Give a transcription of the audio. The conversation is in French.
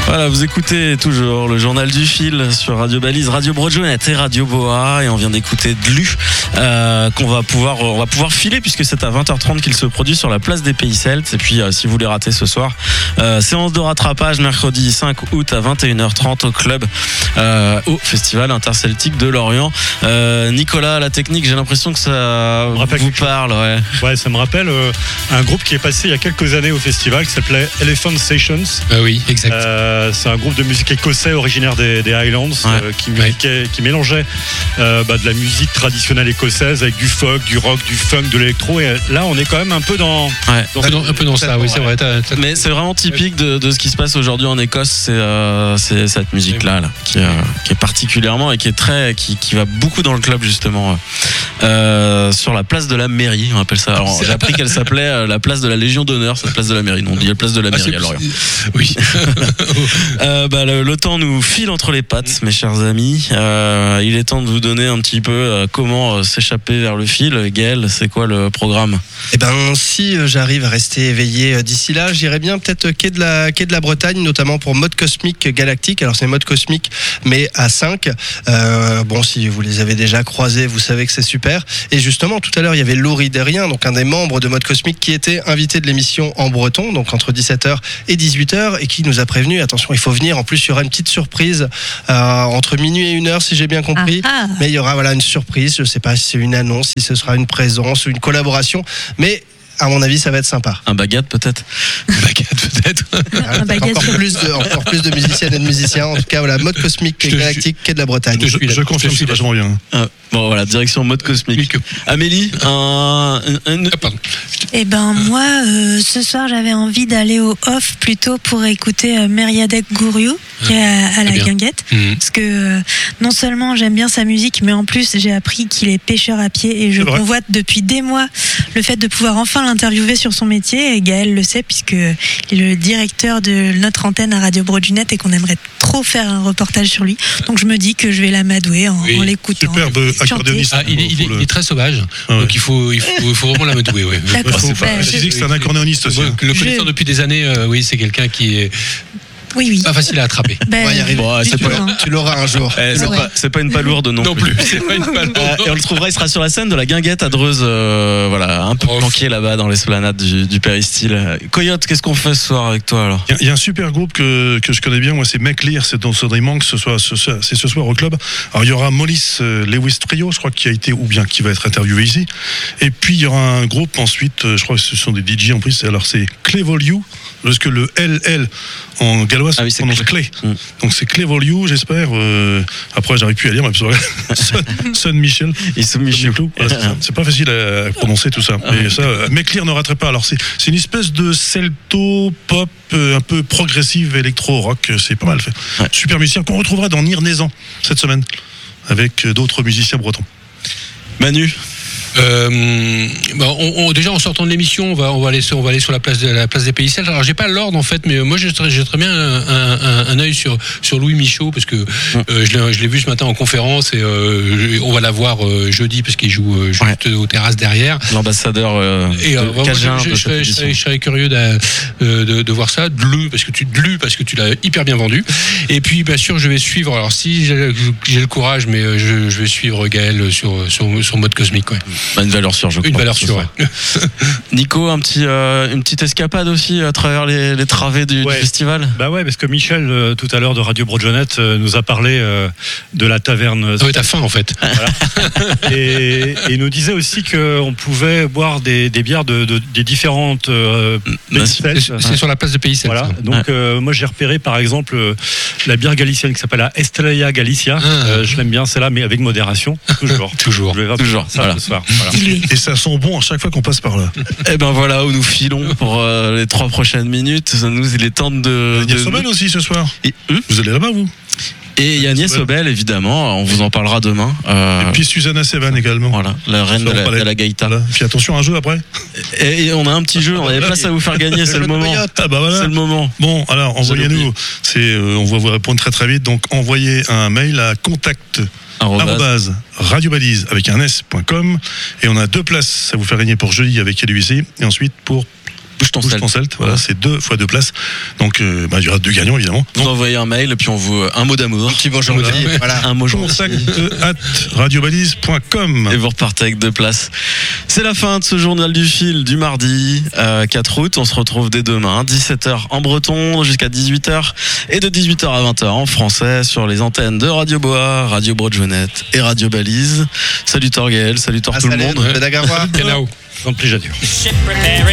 Voilà, vous écoutez toujours le journal du fil sur Radio Balise, Radio Broadjonet et Radio Boa, et on vient d'écouter Dlu on va pouvoir filer puisque c'est à 20h30 qu'il se produit sur la place des Pays Celtes. Et puis si vous les ratez ce soir, séance de rattrapage mercredi 5 août à 21h30 au club au Festival Interceltique de Lorient. Nicolas, à la technique, j'ai l'impression que ça vous parle. Ouais, ça me rappelle un groupe qui est passé il y a quelques années au festival qui s'appelait Elephant Sessions. Oui, exact. C'est un groupe de musique écossais originaire des Highlands, qui mélangeait de la musique traditionnelle écossaise avec du folk, du rock, du funk, de l'électro. Et là, on est quand même un peu dans ça. Oui, c'est vrai. Mais c'est vraiment typique de ce qui se passe aujourd'hui en Écosse. C'est cette musique-là qui est particulièrement et qui va beaucoup dans le club justement sur la place de la mairie. On appelle ça. Alors, j'ai appris qu'elle s'appelait la place de la Légion d'honneur, cette place de la mairie. Non, on dit la place de la mairie à Lorient. Oui. Le temps nous file entre les pattes, mes chers amis. Il est temps de vous donner un petit peu comment s'échapper vers le fil. Gaël, c'est quoi le programme ? Si j'arrive à rester éveillé d'ici là, j'irai bien peut-être quai de la Bretagne, notamment pour Mode Cosmique Galactique. Alors c'est Mode Cosmique, mais à 5. Si vous les avez déjà croisés, vous savez que c'est super. Et justement, tout à l'heure, il y avait Laurie Derrien, donc un des membres de Mode Cosmique, qui était invité de l'émission en breton, donc entre 17h et 18h, et qui nous a prévenu, attention, il faut venir. En plus, il y aura une petite surprise entre minuit et 1h, si j'ai bien compris. Mais il y aura une surprise. Je ne sais pas si c'est une annonce, si ce sera une présence ou une collaboration. Mais à mon avis, ça va être sympa. Un baguette peut-être. Encore plus de musiciennes et de musiciens. En tout cas, Mode Cosmique Galactique, quai de la Bretagne. Je confirme, c'est vachement bien. Direction Mode Cosmique. Amélie, moi, ce soir, j'avais envie d'aller au off plutôt pour écouter Meriadec Gouriou, qui est à la Guinguette. Parce que non seulement j'aime bien sa musique, mais en plus, j'ai appris qu'il est pêcheur à pied et je convoite depuis des mois le fait de pouvoir enfin l'interviewer sur son métier. Et Gaël le sait, puisque il est le directeur de notre antenne à Radio Broadjonet et qu'on aimerait trop faire un reportage sur lui. Donc je me dis que je vais l'amadouer en l'écoutant. Superbe accordéoniste. Il est très sauvage, donc il faut vraiment l'amadouer. D'accord. Je disais que c'est un accordéoniste aussi. Le connaissant depuis des années, c'est quelqu'un qui est Oui. pas facile à attraper. On va y arriver. Tu l'auras un jour. C'est pas une palourde non plus. C'est pas une palourde. Et on le trouvera, il sera sur la scène de la Guinguette à Dreuze, un peu planqué là-bas dans l'esplanade du Péristyle. Coyote, qu'est-ce qu'on fait ce soir avec toi alors ? Il y a un super groupe que je connais bien, moi c'est McLear, c'est dans Sodry Manque, c'est ce soir au club. Alors il y aura Mollis Lewis Trio, je crois, qui va être interviewé ici. Et puis il y aura un groupe ensuite, je crois que ce sont des DJ en plus, alors c'est Clévoliou, parce que le LL en gallois c'est prononce Clé. Donc c'est Clévoliou, j'espère. Après j'arrive plus à lire, mais Son Michel. C'est pas facile à prononcer tout ça. Et ça, McLear ne raterait pas. Alors c'est une espèce de celto pop un peu progressive électro-rock, c'est pas mal fait. Super musicien qu'on retrouvera dans Nirnézan cette semaine avec d'autres musiciens bretons. Manu. Déjà en sortant de l'émission, on va aller sur la place des Pays Celtes. Alors j'ai pas l'ordre en fait, mais moi j'ai très bien un œil sur Louis Michaud parce que je l'ai vu ce matin en conférence et on va la voir jeudi parce qu'il joue juste aux terrasses derrière. L'ambassadeur Cajun. Je serais curieux de voir ça. Dlu parce que tu l'as hyper bien vendu. Et puis bien sûr je vais suivre. Alors si j'ai le courage, mais je vais suivre Gaël sur Mode Cosmique. Une valeur sûre, je crois. Une valeur sûre, Nico, une petite escapade aussi à travers les travées du festival. Parce que Michel, tout à l'heure de Radio Broadjonet, nous a parlé de la taverne. T'as faim en fait. Voilà. et il nous disait aussi qu'on pouvait boire des bières des différentes Pays Celtes. C'est sur la place de Pays Celtes. Voilà. Donc moi j'ai repéré par exemple la bière galicienne qui s'appelle la Estrella Galicia. Je l'aime bien celle-là, mais avec modération. Toujours. Voilà. Ce soir. Et ça sent bon à chaque fois qu'on passe par là. Et voilà où nous filons pour les 3 prochaines minutes. Il est temps de... Il y a Sobel aussi ce soir. Vous allez là-bas, vous ? Et il y a Agnès Sobel, évidemment, on vous en parlera demain. Et puis Susanna Sevan également. Voilà, la reine de la gaïta. Voilà. Puis attention, un jeu après. Et on a un petit jeu, on avait place à vous faire gagner, c'est le moment. Voilà. C'est le moment. Bon, alors envoyez-nous, on va vous répondre très très vite, donc envoyez un mail à contact @radiobalise avec un s.com et on a 2 places à vous faire gagner pour jeudi avec LUIC et ensuite pour Bouge ton Celte. Voilà, c'est 2 fois 2 places. Donc, il y aura 2 gagnants, évidemment. Vous envoyez un mail et puis on vous un mot d'amour. Un petit bonjour de vie. Voilà. Un mot contact@radiobalise.com. Et vous repartez avec 2 places. C'est la fin de ce journal du fil du mardi 4 août. On se retrouve dès demain, 17h en breton jusqu'à 18h et de 18h à 20h en français sur les antennes de Radio Boa, Radio Broadjonet et Radio Balise. Salut Torgaël, salut tout le monde. Salut, Grand plaisir.